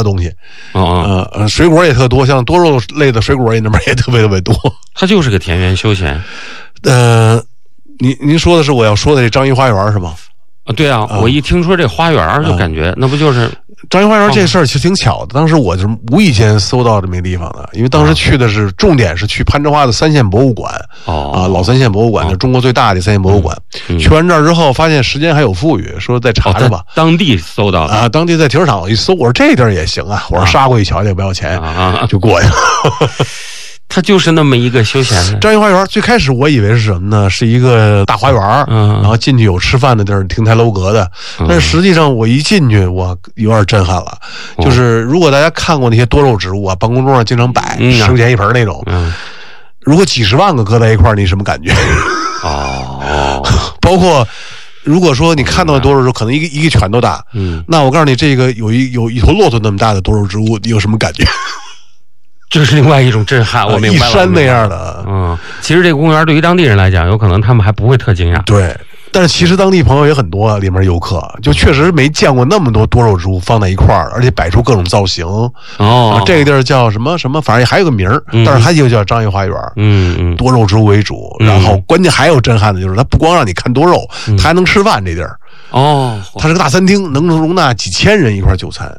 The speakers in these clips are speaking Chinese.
的东西。水果也特多，像多肉类的水果那边也特别多。 它就是个田园休闲。 您说的是我要说的这章鱼花园是吗？ 对啊，我一听说这花园就感觉那不就是章鱼花园这事儿其实挺巧的。当时我就是无意间搜到这么一个地方的，因为当时去的是重点是去攀枝花的三线博物馆。老三线博物馆是中国最大的三线博物馆。去完这儿之后，发现时间还有富裕，说再查查吧。 当地搜到的当地在停车场我一搜，我说这地儿也行啊，我说杀过去瞧瞧不要钱就过去了。 它就是那么一个休闲的章鱼花园。最开始我以为是什么呢？是一个大花园，然后进去有吃饭的地儿，亭台楼阁的。但是实际上我一进去，我有点震撼了。就是如果大家看过那些多肉植物啊，办公桌上经常摆10块钱一盆那种，如果几十万个搁在一块儿，你什么感觉？包括如果说你看到的多肉植物，可能一个拳头大，那我告诉你，这个有一头骆驼那么大的多肉植物，你有什么感觉？ 这是另外一种震撼，我明白了。 一山那样的， 其实这个公园对于当地人来讲，有可能他们还不会特惊讶。 对，但是其实当地朋友也很多，里面游客就确实没见过那么多多肉植物放在一块儿，而且摆出各种造型。这个地儿叫什么什么，反正还有个名儿，但是它就叫章鱼花园。多肉植物为主，然后关键还有震撼的就是，它不光让你看多肉，它还能吃饭。这地儿它是个大餐厅，能容纳几千人一块就餐。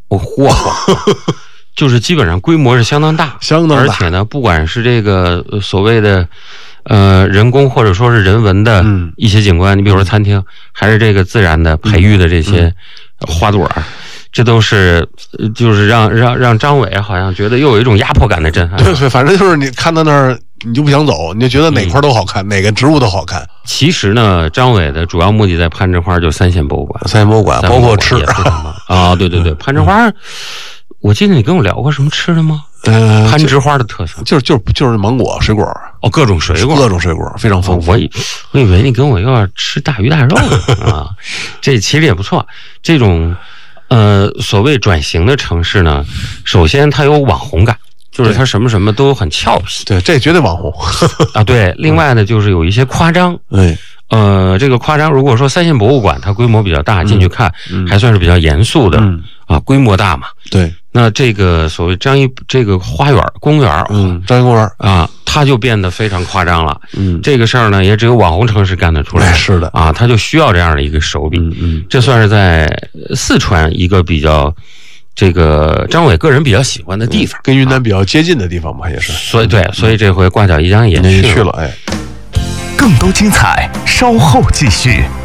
就是基本上规模是相当大，而且呢，不管是这个所谓的人工或者说是人文的一些景观，你比如说餐厅，还是这个自然的培育的这些花朵，这都是就是让张伟好像觉得又有一种压迫感的震撼。 对，反正就是你看到那儿你就不想走，你就觉得哪块都好看，哪个植物都好看。 其实呢，张伟的主要目的在攀枝花就三线博物馆， 包括吃对，攀枝花。我记得你跟我聊过什么吃的吗？攀枝花的特色就是芒果水果各种水果非常丰富。 我以为你跟我要吃大鱼大肉呢这其实也不错。这种所谓转型的城市呢，首先它有网红感，就是它什么都很俏皮。 对，这绝对网红对，另外呢就是有一些夸张。这个夸张，如果说三线博物馆它规模比较大，进去看还算是比较严肃的规模大嘛。 对， 那这个所谓这个花园公园章鱼公园它就变得非常夸张了。这个事儿呢也只有网红城市干得出来。 是的它就需要这样的一个手笔。这算是在四川一个比较这个张伟个人比较喜欢的地方， 跟云南比较接近的地方吧，也是。 所以这回挂角一江也去了。 哎， 更多精彩稍后继续。